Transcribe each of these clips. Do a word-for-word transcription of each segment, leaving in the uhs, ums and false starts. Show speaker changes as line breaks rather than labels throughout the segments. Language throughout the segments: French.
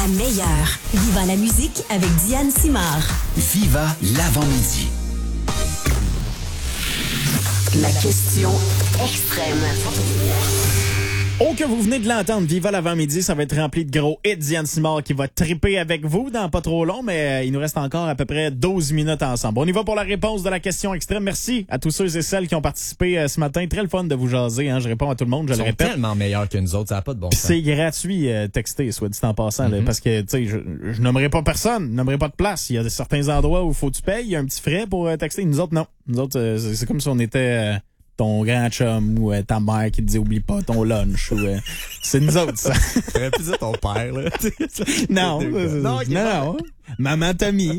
la meilleure. Viva la musique avec Diane Simard.
Viva l'avant-midi.
La question extrême.
Oh, que vous venez de l'entendre, Viva l'avant-midi, ça va être rempli de gros hits. Diane Simard qui va triper avec vous dans pas trop long, mais euh, il nous reste encore à peu près douze minutes ensemble. On y va pour la réponse de la question extrême. Merci à tous ceux et celles qui ont participé euh, ce matin. Très le fun de vous jaser, hein. Je réponds à tout le monde, je
Ils
le
sont
répète.
tellement meilleurs que nous autres, ça n'a pas de bon
Puis
sens.
c'est gratuit, euh, texter, soit dit en passant, là,
Mm-hmm.
parce que, tu sais, je, je nommerai pas personne, je nommerai pas de place. Il y a certains endroits où il faut que tu payes, il y a un petit frais pour euh, texter. Nous autres, non. Nous autres, euh, c'est, c'est comme si on était... Euh, ton grand chum ou euh, ta mère qui te dit oublie pas ton lunch ou euh, c'est nous autres ça.
T'aurais pu dire ton père, là.
non,
non, okay,
non, non. Maman t'a mis.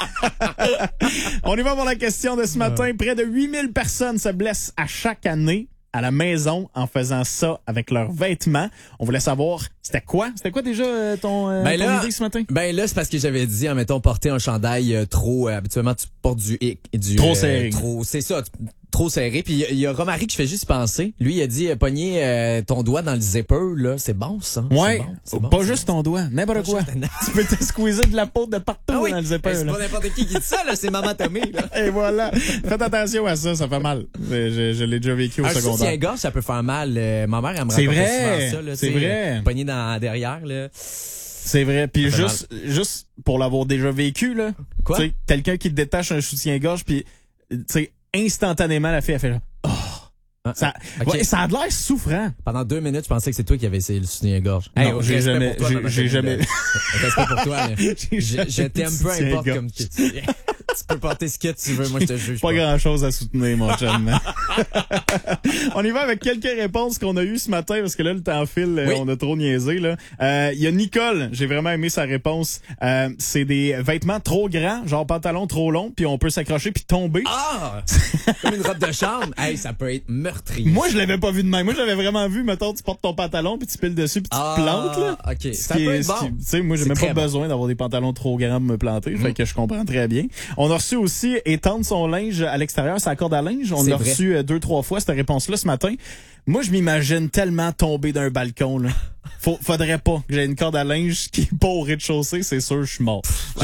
On y va pour la question de ce matin. Près de huit mille personnes se blessent à chaque année à la maison en faisant ça avec leurs vêtements. On voulait savoir, c'était quoi? C'était quoi déjà euh, ton, euh,
Ben
ton
là,
idée ce matin?
Ben là, c'est parce que j'avais dit, en mettons, porter un chandail euh, trop... Euh, habituellement, tu portes du... du
Trop
euh,
serré.
Trop, c'est ça, tu- trop serré. Puis il y, y a Romaric qui fait juste penser. Lui, il a dit, euh, pogner euh, ton doigt dans le zipper, là, c'est bon, ça.
Ouais,
C'est bon, c'est bon,
pas
c'est
juste
bon.
ton doigt, n'importe
Pas
quoi.
juste-
Tu peux te squeezer de la peau de partout
Ah oui,
dans le zipper.
ben, c'est
là.
pas n'importe qui qui dit ça, là, c'est Maman Tommy, là.
Et voilà. Faites attention à ça, ça fait mal. Je, je, je l'ai déjà vécu au
Un
secondaire.
soutien-gorge, ça peut faire mal. Euh, ma mère, elle me
C'est
racontait
vrai,
souvent ça, là,
c'est
tu sais,
vrai.
euh, Pogné dans derrière, là.
C'est vrai. Puis
Ça fait
juste, juste pour l'avoir déjà vécu, là.
Quoi?
Tu sais, quelqu'un qui te détache un soutien-gorge, puis, tu sais, instantanément, la fille, elle fait là. Oh.
Ah,
Ça,
ok.
ouais, ça a l'air souffrant.
Pendant deux minutes, je pensais que c'est toi qui avais essayé le soutien-gorge.
Non,
Hey,
j'ai
respect
jamais-
pour toi,
j'ai-
Maman
j'ai
Tommy,
jamais-
là. Respect pour toi, là.
J'ai
Je, je
jamais
t'aime
eu
peu
de
importe
soutien-gorge.
comme que tu Tu peux porter ce que tu veux, moi je te juge
Pas
pas.
grand chose à soutenir, mon chum. On y va avec quelques réponses qu'on a eues ce matin, parce que là, le temps file,
Oui.
on a trop niaisé, là. Euh, il y a Nicole, j'ai vraiment aimé sa réponse. Euh, c'est des vêtements trop grands, genre pantalon trop long, puis on peut s'accrocher puis tomber.
Ah! Comme une robe de chambre. Hey, ça peut être meurtrier.
Moi, je l'avais pas vu de même. Moi, je l'avais vraiment vu, mettons, tu portes ton pantalon, puis tu piles dessus, puis tu
Ah,
te plantes, là.
ok.
Ce
Ça
qui
peut
est-
être
ce qui-
bon.
Tu sais, moi, j'ai
C'est
même pas
très bon.
besoin d'avoir des pantalons trop grands pour me planter,
Mm.
fait que je comprends très bien. On a reçu aussi étendre son linge à l'extérieur, sa corde à linge. On
C'est
l'a
vrai.
reçu euh, deux, trois fois, cette réponse-là, ce matin. Moi, je m'imagine tellement tomber d'un balcon, là. Faut, faudrait pas que j'ai une corde à linge qui est pas au rez-de-chaussée, c'est sûr, je suis mort.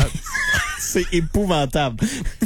C'est épouvantable.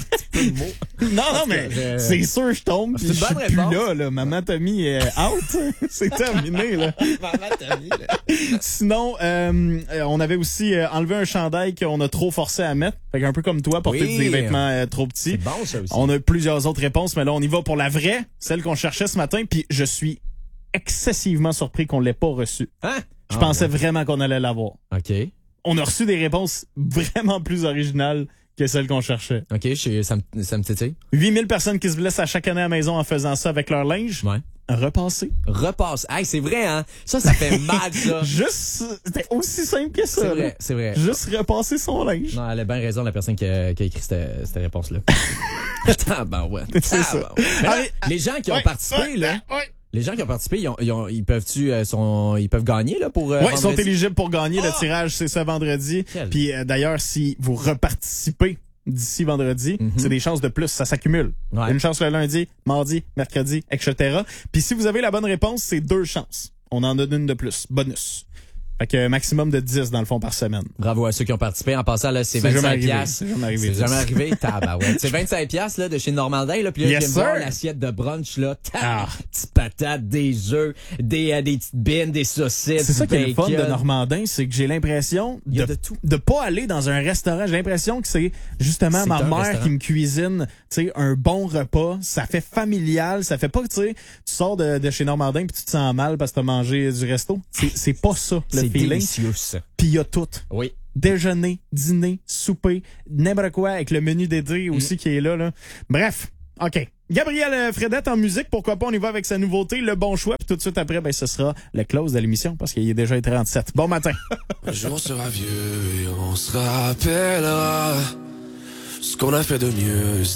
Non, non, mais
je-
c'est sûr, je tombe,
C'est
puis
une
je suis
bonne
plus
réponse.
là, là. Maman Tommy est out. C'est terminé, là.
Maman Tommy, là.
Sinon, euh, euh, on avait aussi euh, enlevé un chandail qu'on a trop forcé à mettre. Fait qu'un peu comme toi, porter
Oui.
des vêtements euh, trop petits.
C'est bon, ça aussi.
On a plusieurs autres réponses, mais là, on y va pour la vraie, celle qu'on cherchait ce matin, puis je suis excessivement surpris qu'on l'ait pas reçue.
Hein?
Je
Ah,
pensais
ouais.
vraiment qu'on allait l'avoir.
OK.
On a reçu des réponses vraiment plus originales que celles qu'on cherchait.
OK, je, ça, me, ça me titille.
huit mille personnes qui se blessent à chaque année à la maison en faisant ça avec leur linge.
Ouais.
Repasser.
Repasse. Hey, c'est vrai, hein? Ça, ça fait mal, ça.
Juste, c'était aussi simple que ça.
C'est
là.
vrai, c'est vrai.
Juste repasser son linge.
Non, elle a bien raison, la personne qui a, qui a écrit cette, cette réponse-là. Attends, ben ouais.
C'est ça.
Mais là,
Allez,
les gens qui ont
Ouais,
participé,
ouais,
là,
ouais.
les gens qui ont participé, ils, ont, ils, ont, ils peuvent-tu, euh, sont, ils peuvent gagner, là, pour, euh,
Ouais, ils sont
vendredi?
éligibles pour gagner. Le
Ah!
tirage, c'est ce vendredi.
Quel-
Puis euh, d'ailleurs, si vous reparticipez d'ici vendredi,
Mhm.
c'est des chances de plus, ça s'accumule.
Ouais.
Une chance le lundi, mardi, mercredi, et cetera. Puis si vous avez la bonne réponse, c'est deux chances. On en donne une de plus, bonus. Fait que maximum de dix dans le fond par semaine.
Bravo à ceux qui ont participé. En passant, là, c'est
C'est jamais
vingt-cinq
arrivé.
piastres.
C'est jamais arrivé.
C'est jamais arrivé. Tabarouette. C'est vingt-cinq piastres, là, de chez Normandin, là. Puis là,
Yes,
je viens de voir
sir.
l'assiette de brunch, là. Tab,
Ah.
petites patates, des œufs, des, euh, des petites bines, des saucisses.
C'est ça
du
qui est le fun
bacon.
de Normandin, c'est que j'ai l'impression
Il y a
de,
de tout.
de pas aller dans un restaurant. J'ai l'impression que c'est justement
C'est
ma
un
mère
restaurant.
qui me cuisine, tu sais, un bon repas. Ça fait familial. Ça fait pas que, tu sais, tu sors de, de chez Normandin puis tu te sens mal parce que t'as mangé du resto. C'est, c'est pas ça, le
C'est
feeling.
délicieux, ça.
Puis il y a tout.
Oui.
Déjeuner, dîner, souper, n'importe quoi avec le menu d'été aussi
Mm.
qui est là, là. Bref. OK. Gabriel euh, Fredette en musique, pourquoi pas, on y va avec sa nouveauté, le bon choix, puis tout de suite après, ben, ce sera le close de l'émission, parce qu'il est déjà trente-sept. Bon matin.
Un jour on sera vieux et on se rappellera ce qu'on a fait de mieux.